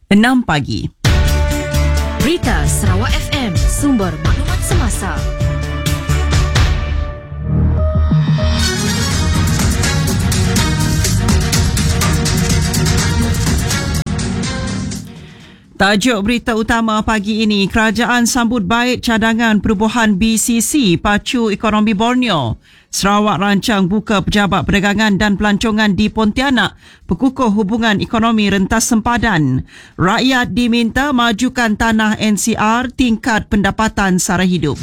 6 pagi. Berita Sarawak FM, sumber maklumat semasa. Tajuk berita utama pagi ini, kerajaan sambut baik cadangan perubahan BCC pacu ekonomi Borneo. Sarawak rancang buka pejabat perdagangan dan pelancongan di Pontianak, pekukuh hubungan ekonomi rentas sempadan. Rakyat diminta majukan tanah NCR tingkat pendapatan sara hidup.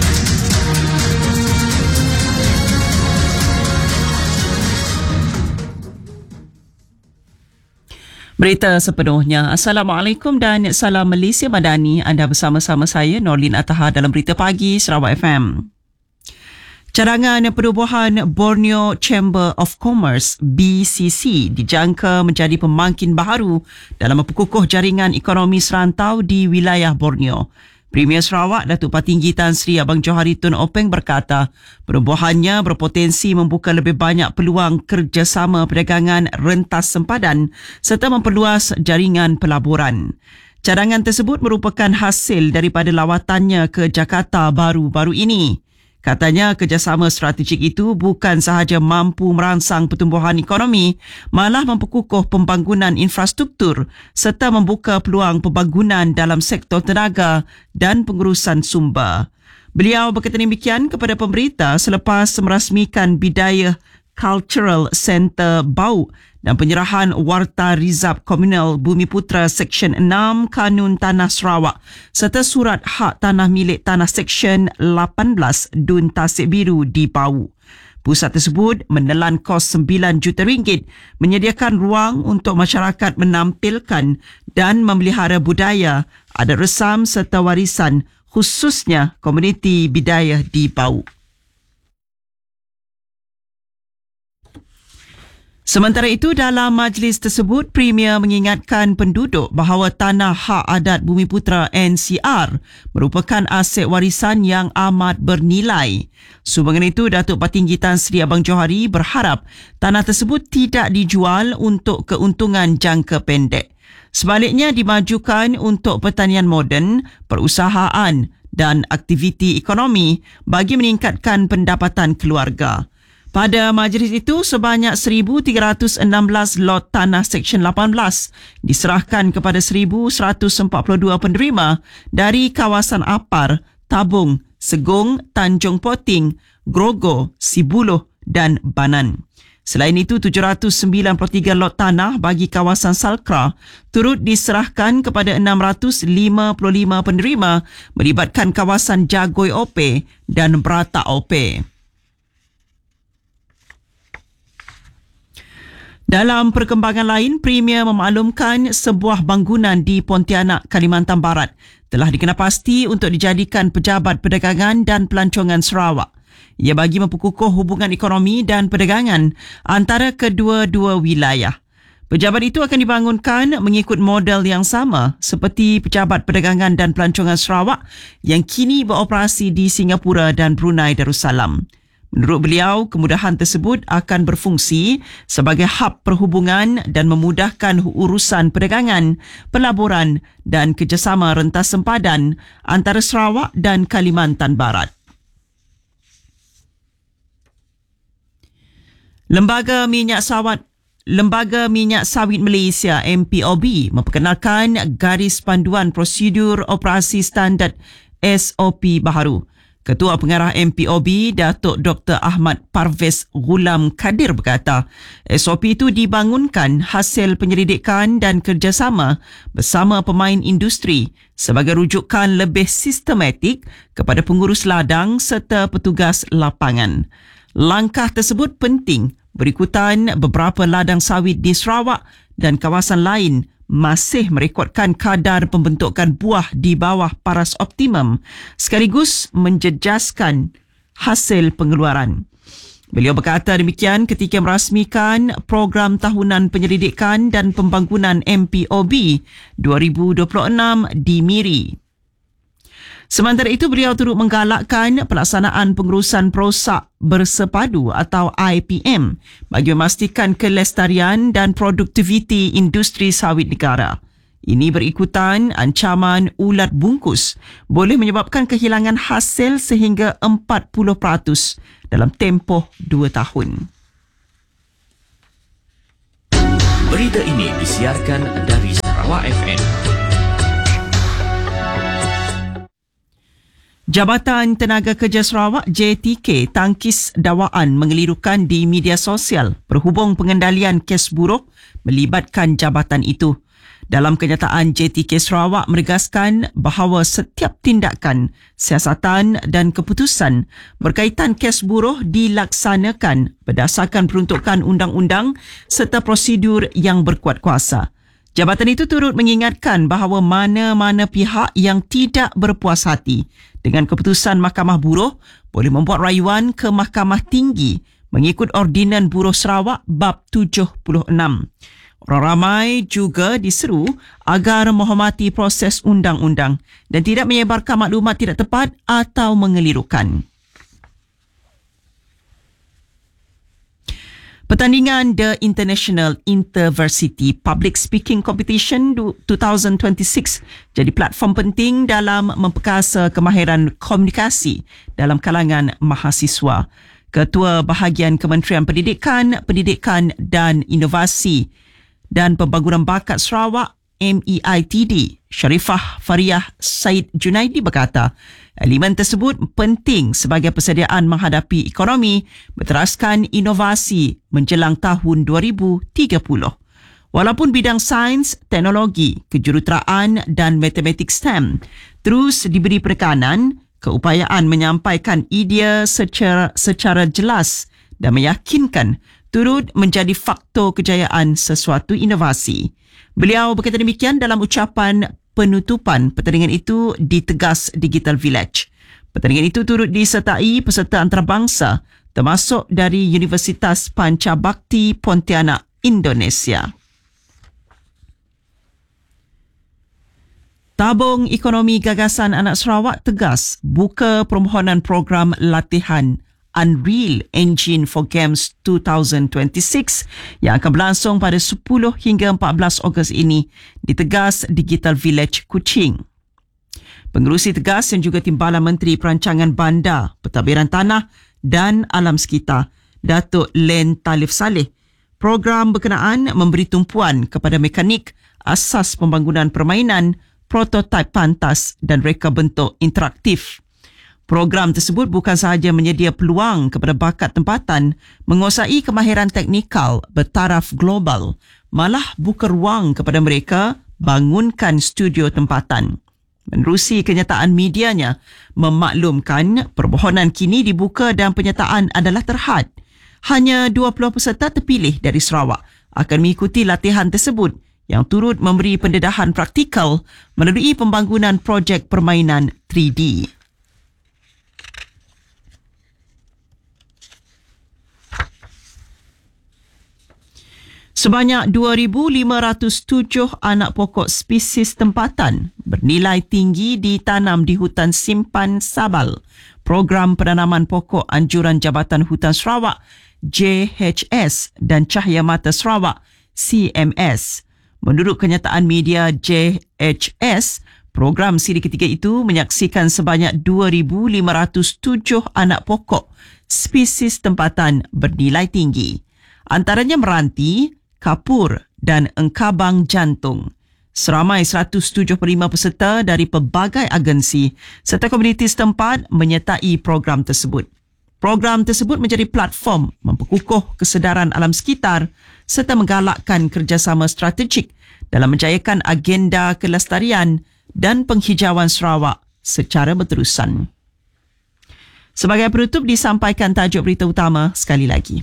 Berita sepenuhnya. Assalamualaikum dan salam Malaysia Madani. Anda bersama-sama saya, Norlin Ataha, dalam Berita Pagi Sarawak FM. Cadangan perubahan Borneo Chamber of Commerce BCC dijangka menjadi pemangkin baharu dalam memperkukuh jaringan ekonomi serantau di wilayah Borneo. Premier Sarawak Datuk Patinggi Tan Sri Abang Johari Tun Openg berkata, perubahannya berpotensi membuka lebih banyak peluang kerjasama perdagangan rentas sempadan serta memperluas jaringan pelaburan. Cadangan tersebut merupakan hasil daripada lawatannya ke Jakarta baru-baru ini. Katanya kerjasama strategik itu bukan sahaja mampu merangsang pertumbuhan ekonomi, malah memperkukuh pembangunan infrastruktur serta membuka peluang pembangunan dalam sektor tenaga dan pengurusan sumber. Beliau berkata demikian kepada pemberita selepas merasmikan Bidayah Cultural Centre Bau dan penyerahan Warta Rizab Komunal Bumiputra Seksyen 6 Kanun Tanah Sarawak serta surat hak tanah milik tanah Seksyen 18 Dun Tasik Biru di Bau. Pusat tersebut menelan kos RM9 juta menyediakan ruang untuk masyarakat menampilkan dan memelihara budaya, adat resam serta warisan khususnya komuniti Bidayah di Bau. Sementara itu, dalam majlis tersebut, Premier mengingatkan penduduk bahawa tanah hak adat Bumiputra NCR merupakan aset warisan yang amat bernilai. Sumbangan itu, Datuk Patinggi Tan Sri Abang Johari berharap tanah tersebut tidak dijual untuk keuntungan jangka pendek. Sebaliknya, dimajukan untuk pertanian moden, perusahaan dan aktiviti ekonomi bagi meningkatkan pendapatan keluarga. Pada majlis itu, sebanyak 1,316 lot tanah Seksyen 18 diserahkan kepada 1,142 penerima dari kawasan Apar, Tabung, Segung, Tanjung Poting, Grogo, Sibuluh dan Banan. Selain itu, 793 lot tanah bagi kawasan Salkra turut diserahkan kepada 655 penerima melibatkan kawasan Jagoi Ope dan Brata Ope. Dalam perkembangan lain, Premier memaklumkan sebuah bangunan di Pontianak, Kalimantan Barat telah dikenapasti untuk dijadikan pejabat perdagangan dan pelancongan Sarawak. Ia bagi memperkukuh hubungan ekonomi dan perdagangan antara kedua-dua wilayah. Pejabat itu akan dibangunkan mengikut model yang sama seperti Pejabat Perdagangan dan Pelancongan Sarawak yang kini beroperasi di Singapura dan Brunei Darussalam. Menurut beliau, kemudahan tersebut akan berfungsi sebagai hub perhubungan dan memudahkan urusan perdagangan, pelaburan dan kerjasama rentas sempadan antara Sarawak dan Kalimantan Barat. Lembaga Minyak Sawit Malaysia MPOB memperkenalkan garis panduan prosedur operasi standard SOP baharu. Ketua Pengarah MPOB, Datuk Dr. Ahmad Parvez Ghulam Kadir berkata, SOP itu dibangunkan hasil penyelidikan dan kerjasama bersama pemain industri sebagai rujukan lebih sistematik kepada pengurus ladang serta petugas lapangan. Langkah tersebut penting berikutan beberapa ladang sawit di Sarawak dan kawasan lain masih merekodkan kadar pembentukan buah di bawah paras optimum sekaligus menjejaskan hasil pengeluaran. Beliau berkata demikian ketika merasmikan program tahunan penyelidikan dan pembangunan MPOB 2026 di Miri. Sementara itu, beliau turut menggalakkan pelaksanaan pengurusan perosak bersepadu atau IPM bagi memastikan kelestarian dan produktiviti industri sawit negara. Ini berikutan ancaman ulat bungkus boleh menyebabkan kehilangan hasil sehingga 40% dalam tempoh 2 tahun. Berita ini disiarkan dari Sarawak FM. Jabatan Tenaga Kerja Sarawak JTK tangkis dakwaan mengelirukan di media sosial berhubung pengendalian kes buruh melibatkan jabatan itu. Dalam kenyataan, JTK Sarawak menegaskan bahawa setiap tindakan, siasatan dan keputusan berkaitan kes buruh dilaksanakan berdasarkan peruntukan undang-undang serta prosedur yang berkuat kuasa. Jabatan itu turut mengingatkan bahawa mana-mana pihak yang tidak berpuas hati dengan keputusan Mahkamah Buruh boleh membuat rayuan ke Mahkamah Tinggi mengikut Ordinan Buruh Sarawak Bab 76. Orang ramai juga diseru agar menghormati proses undang-undang dan tidak menyebarkan maklumat tidak tepat atau mengelirukan. Pertandingan The International Intervarsity Public Speaking Competition 2026 jadi platform penting dalam memperkasa kemahiran komunikasi dalam kalangan mahasiswa. Ketua Bahagian Kementerian Pendidikan dan Inovasi dan Pembangunan Bakat Sarawak MEITD, Sharifah Fariah Said Junaidi berkata, elemen tersebut penting sebagai persediaan menghadapi ekonomi berteraskan inovasi menjelang tahun 2030. Walaupun bidang sains, teknologi, kejuruteraan dan matematik STEM terus diberi penekanan, keupayaan menyampaikan idea secara jelas dan meyakinkan turut menjadi faktor kejayaan sesuatu inovasi. Beliau berkata demikian dalam ucapan penutupan pertandingan itu di Tegas Digital Village. Pertandingan itu turut disertai peserta antarabangsa termasuk dari Universitas Pancabakti Pontianak, Indonesia. Tabung Ekonomi Gagasan Anak Sarawak tegas buka permohonan program latihan Unreal Engine for Games 2026 yang akan berlangsung pada 10 hingga 14 Ogos ini di Tegas Digital Village, Kuching. Pengerusi Tegas yang juga Timbalan Menteri Perancangan Bandar, Pentadbiran Tanah dan Alam Sekitar, Datuk Len Talif Saleh, program berkenaan memberi tumpuan kepada mekanik, asas pembangunan permainan, prototipe pantas dan reka bentuk interaktif. Program tersebut bukan sahaja menyedia peluang kepada bakat tempatan menguasai kemahiran teknikal bertaraf global, malah buka ruang kepada mereka bangunkan studio tempatan. Menerusi kenyataan medianya, memaklumkan permohonan kini dibuka dan penyertaan adalah terhad. Hanya 20 peserta terpilih dari Sarawak akan mengikuti latihan tersebut yang turut memberi pendedahan praktikal melalui pembangunan projek permainan 3D. Sebanyak 2,507 anak pokok spesies tempatan bernilai tinggi ditanam di hutan simpan Sabal, program penanaman pokok anjuran Jabatan Hutan Sarawak JHS dan Cahaya Mata Sarawak CMS. Menurut kenyataan media JHS, program siri ketiga itu menyaksikan sebanyak 2,507 anak pokok spesies tempatan bernilai tinggi. Antaranya meranti, kapur dan engkabang jantung. Seramai 175 peserta dari pelbagai agensi serta komuniti setempat menyertai program tersebut. Program tersebut menjadi platform memperkukuh kesedaran alam sekitar serta menggalakkan kerjasama strategik dalam menjayakan agenda kelestarian dan penghijauan Sarawak secara berterusan. Sebagai penutup disampaikan tajuk berita utama sekali lagi.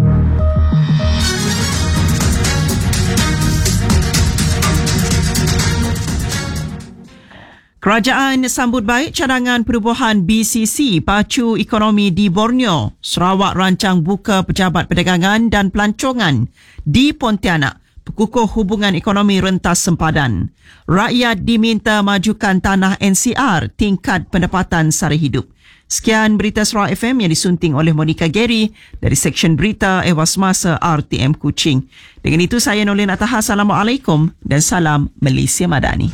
Kerajaan sambut baik cadangan perubahan BCC pacu ekonomi di Borneo. Sarawak rancang buka pejabat perdagangan dan pelancongan di Pontianak Pekukuh Hubungan Ekonomi rentas sempadan. Rakyat diminta majukan tanah NCR tingkat pendapatan sara hidup. Sekian berita Sarawak FM yang disunting oleh Monica Gary dari Seksyen Berita Ewas Masa RTM Kuching. Dengan itu saya Nolin Ataha. Assalamualaikum dan salam Malaysia Madani.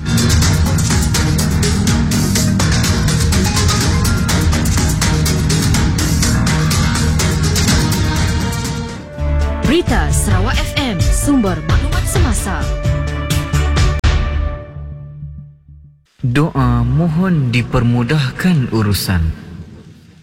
Berita Sarawak FM, sumber maklumat semasa. Doa mohon dipermudahkan urusan.